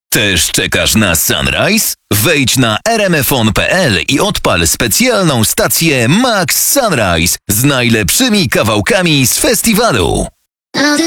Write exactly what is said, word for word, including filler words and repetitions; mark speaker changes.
Speaker 1: Też czekasz na Sunrise? Wejdź na r m f on kropka p l i odpal specjalną stację Max Sunrise z najlepszymi kawałkami z festiwalu.
Speaker 2: Now the